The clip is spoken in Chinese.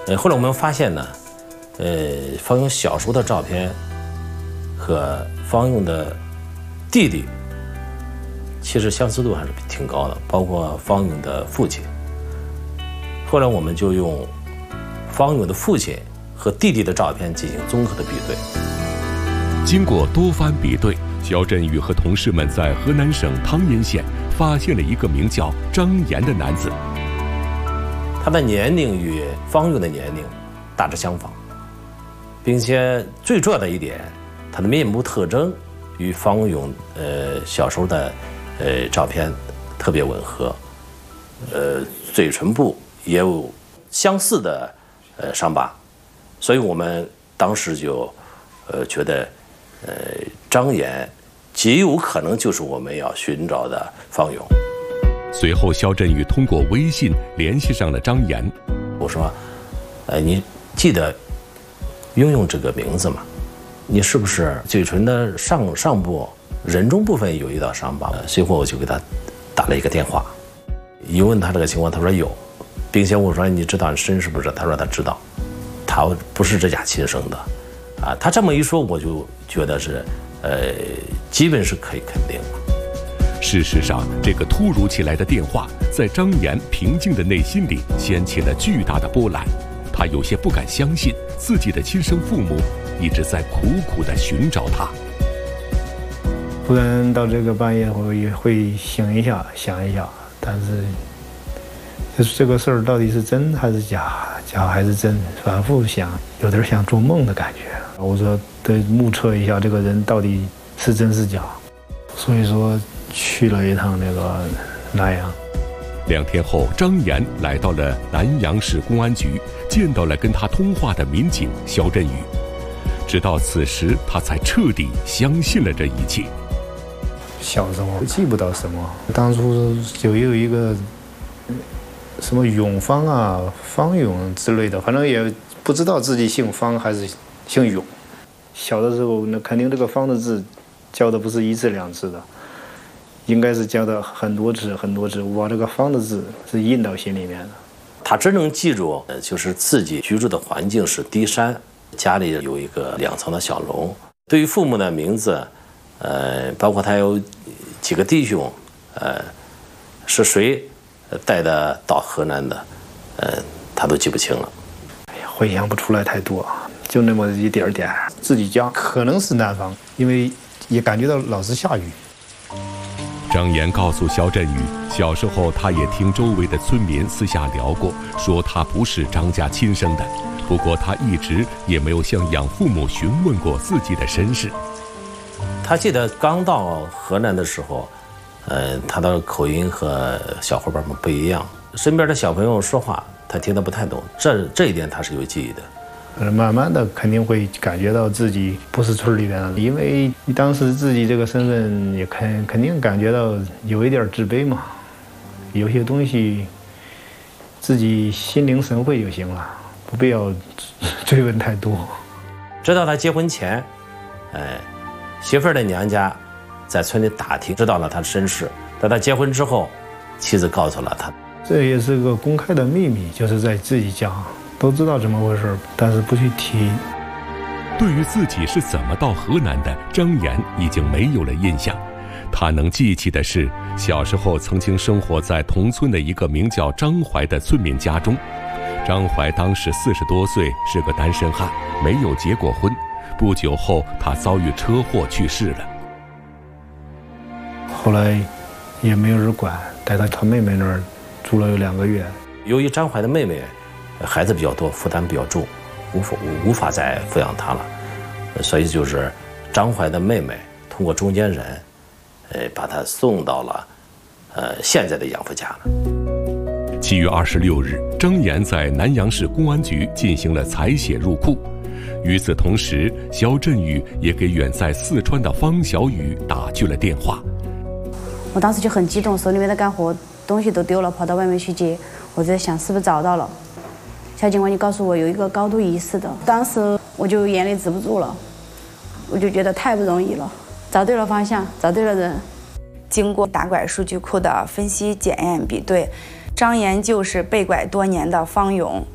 后来我们发现呢，方勇小时候的照片和方勇的弟弟其实相似度还是挺高的，包括方勇的父亲。后来我们就用方勇的父亲和弟弟的照片进行综合的比对。 经过多番比对，肖振宇和同事们在河南省汤阴县发现了一个名叫张岩的男子。 他的年龄与方勇的年龄大致相仿，并且最重要的一点，他的面部特征与方勇小时候的照片特别吻合，嘴唇部也有相似的伤疤，所以我们当时就觉得张岩极有可能就是我们要寻找的方勇。 随后，肖振宇通过微信联系上了张岩。 我说：“你记得用这个名字吗？你是不是嘴唇的上部人中部分有一道伤疤？”随后我就给他打了一个电话，一问他这个情况，他说有，并且我说：“你知道你身世不是？”他说他知道，他不是这家亲生的，啊，他这么一说，我就觉得是，基本是可以肯定了。 事实上，这个突如其来的电话在张岩平静的内心里掀起了巨大的波澜。他有些不敢相信自己的亲生父母一直在苦苦地寻找他。 突然到这个半夜会醒一下，想一下，但是就是这个事儿到底是真还是假，假还是真，反复想，有点像做梦的感觉。我说得目测一下这个人到底是真是假，所以说去了一趟那个南阳。 2天后，张岩来到了南阳市公安局，见到了跟他通话的民警肖振宇。直到此时，他才彻底相信了这一切。 小时候记不到什么，当初就有一个什么永芳啊、方永之类的，反正也不知道自己姓方还是姓永。小的时候，那肯定这个方的字教的不是1字2字的，应该是教的很多字很多字。我把这个方的字是印到心里面的。 他真正记住，就是自己居住的环境是低山，家里有一个2层的小楼。对于父母的名字，包括他有几个弟兄，是谁带的到河南的，他都记不清了。 哎呀，回想不出来太多，就那么一点点。自己家可能是南方，因为也感觉到老是下雨。 张岩告诉肖振宇，小时候他也听周围的村民私下聊过，说他不是张家亲生的。不过他一直也没有向养父母询问过自己的身世。 他记得刚到河南的时候，他的口音和小伙伴们不一样，身边的小朋友说话他听得不太懂，这一点他是有记忆的。 慢慢的肯定会感觉到自己不是村里边的，因为你当时自己这个身份也肯定感觉到有一点自卑嘛，有些东西自己心领神会就行了，不必要追问太多。 直到他结婚前，媳妇儿的娘家在村里打听，知道了他的身世。在他结婚之后，妻子告诉了他， 这也是个公开的秘密，就是在自己家都知道怎么回事，但是不去提。 对于自己是怎么到河南的，张岩已经没有了印象。他能记起的是，小时候曾经生活在同村的一个名叫张怀的村民家中。张怀当时40多岁，是个单身汉，没有结过婚。不久后，他遭遇车祸去世了。 后来也没有人管，带到他妹妹那儿住了有2个月。 由于张怀的妹妹孩子比较多，负担比较重，无法再抚养他了，所以就是张怀的妹妹通过中间人，把他送到了现在的养父家了。 7月26日，张岩在南阳市公安局进行了采血入库。与此同时，肖振宇也给远在四川的方小雨打去了电话。 我当时就很激动，手里面的干活东西都丢了，跑到外面去接。我在想是不是找到了。小警官就告诉我有一个高度遗失的，当时我就眼泪止不住了，我就觉得太不容易了，找对了方向，找对了人。 经过打拐数据库的分析、检验、比对，张岩就是被拐多年的方勇。